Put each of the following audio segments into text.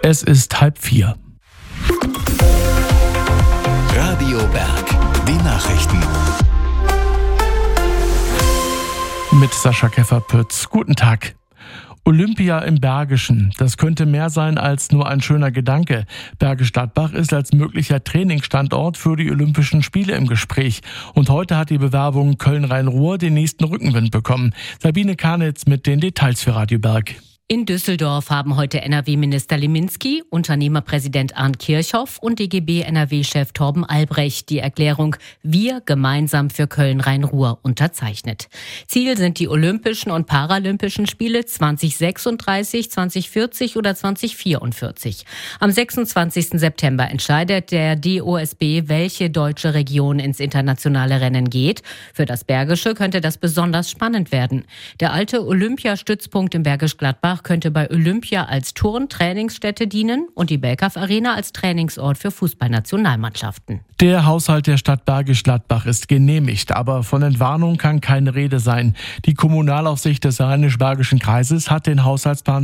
Es ist 3:30. Radio Berg, die Nachrichten. Mit Sascha Keffer-Pütz. Guten Tag. Olympia im Bergischen. Das könnte mehr sein als nur ein schöner Gedanke. Bergisch Gladbach ist als möglicher Trainingsstandort für die Olympischen Spiele im Gespräch. Und heute hat die Bewerbung Köln-Rhein-Ruhr den nächsten Rückenwind bekommen. Sabine Karnitz mit den Details für Radio Berg. In Düsseldorf haben heute NRW-Minister Liminski, Unternehmerpräsident Arndt Kirchhoff und DGB-NRW-Chef Torben Albrecht die Erklärung Wir gemeinsam für Köln-Rhein-Ruhr unterzeichnet. Ziel sind die Olympischen und Paralympischen Spiele 2036, 2040 oder 2044. Am 26. September entscheidet der DOSB, welche deutsche Region ins internationale Rennen geht. Für das Bergische könnte das besonders spannend werden. Der alte Olympiastützpunkt im Bergisch Gladbach könnte bei Olympia als Turn-Trainingsstätte dienen und die Belkaf Arena als Trainingsort für Fußballnationalmannschaften. Der Haushalt der Stadt Bergisch Gladbach ist genehmigt, aber von Entwarnung kann keine Rede sein. Die Kommunalaufsicht des Rheinisch-Bergischen Kreises hat den Haushaltsplan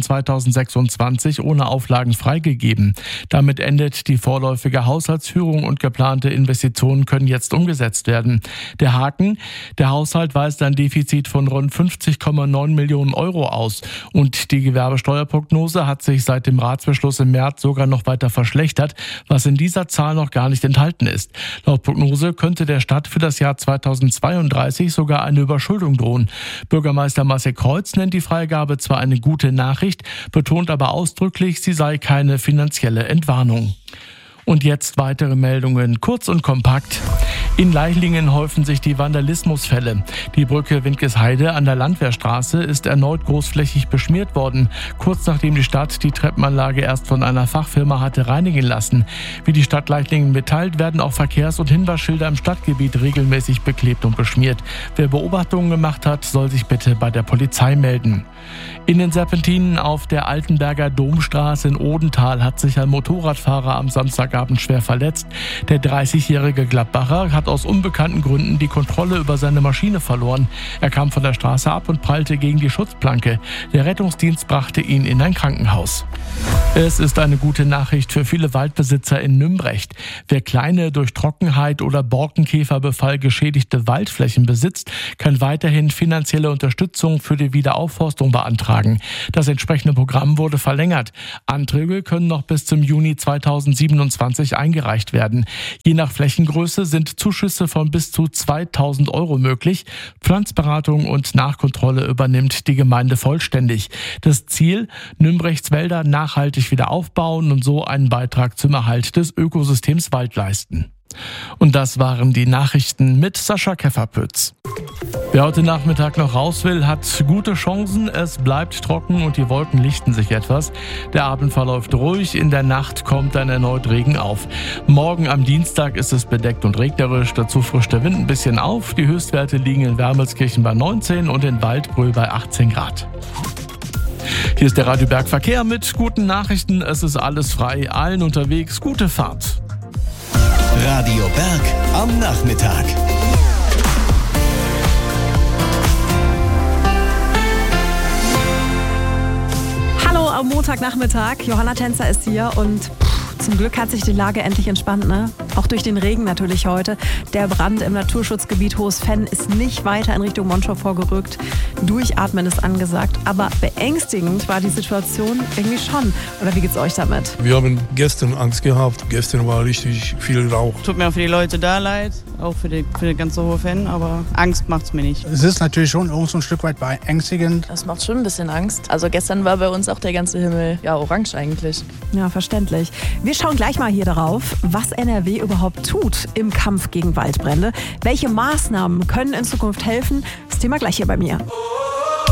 2026 ohne Auflagen freigegeben. Damit endet die vorläufige Haushaltsführung und geplante Investitionen können jetzt umgesetzt werden. Der Haken: Der Haushalt weist ein Defizit von rund 50,9 Millionen Euro aus und die Gewerbesteuerprognose hat sich seit dem Ratsbeschluss im März sogar noch weiter verschlechtert, was in dieser Zahl noch gar nicht enthalten ist. Laut Prognose könnte der Stadt für das Jahr 2032 sogar eine Überschuldung drohen. Bürgermeister Marcel Kreuz nennt die Freigabe zwar eine gute Nachricht, betont aber ausdrücklich, sie sei keine finanzielle Entwarnung. Und jetzt weitere Meldungen, kurz und kompakt. In Leichlingen häufen sich die Vandalismusfälle. Die Brücke Windgesheide an der Landwehrstraße ist erneut großflächig beschmiert worden, kurz nachdem die Stadt die Treppenanlage erst von einer Fachfirma hatte reinigen lassen. Wie die Stadt Leichlingen mitteilt, werden auch Verkehrs- und Hinweisschilder im Stadtgebiet regelmäßig beklebt und beschmiert. Wer Beobachtungen gemacht hat, soll sich bitte bei der Polizei melden. In den Serpentinen auf der Altenberger Domstraße in Odenthal hat sich ein Motorradfahrer am Samstagabend schwer verletzt. Der 30-jährige Gladbacher hat aus unbekannten Gründen die Kontrolle über seine Maschine verloren. Er kam von der Straße ab und prallte gegen die Schutzplanke. Der Rettungsdienst brachte ihn in ein Krankenhaus. Es ist eine gute Nachricht für viele Waldbesitzer in Nümbrecht. Wer kleine durch Trockenheit oder Borkenkäferbefall geschädigte Waldflächen besitzt, kann weiterhin finanzielle Unterstützung für die Wiederaufforstung beantragen. Das entsprechende Programm wurde verlängert. Anträge können noch bis zum Juni 2027 eingereicht werden. Je nach Flächengröße sind Zuschüsse von bis zu 2.000 Euro möglich. Pflanzberatung und Nachkontrolle übernimmt die Gemeinde vollständig. Das Ziel: Nümbrechts Wälder nachhaltig wieder aufbauen und so einen Beitrag zum Erhalt des Ökosystems Wald leisten. Und das waren die Nachrichten mit Sascha Keffer-Pütz. Wer heute Nachmittag noch raus will, hat gute Chancen. Es bleibt trocken und die Wolken lichten sich etwas. Der Abend verläuft ruhig, in der Nacht kommt dann erneut Regen auf. Morgen am Dienstag ist es bedeckt und regnerisch, dazu frischt der Wind ein bisschen auf. Die Höchstwerte liegen in Wermelskirchen bei 19 und in Waldbröl bei 18 Grad. Hier ist der Radio Berg Verkehr mit guten Nachrichten. Es ist alles frei, allen unterwegs. Gute Fahrt. Radio Berg am Nachmittag. Hallo am Montagnachmittag. Johanna Tänzer ist hier und zum Glück hat sich die Lage endlich entspannt, ne? Auch durch den Regen natürlich heute. Der Brand im Naturschutzgebiet Hohes Fenn ist nicht weiter in Richtung Monschau vorgerückt. Durchatmen ist angesagt, aber beängstigend war die Situation irgendwie schon. Oder wie geht's euch damit? Wir haben gestern Angst gehabt. Gestern war richtig viel Rauch. Tut mir auch für die Leute da leid, auch für die ganze Hohe Fenn, aber Angst macht's mir nicht. Es ist natürlich schon auch so ein Stück weit beängstigend. Das macht schon ein bisschen Angst. Also gestern war bei uns auch der ganze Himmel orange eigentlich. Ja, verständlich. Wir schauen gleich mal hier darauf, was NRW überhaupt tut im Kampf gegen Waldbrände. Welche Maßnahmen können in Zukunft helfen? Das Thema gleich hier bei mir.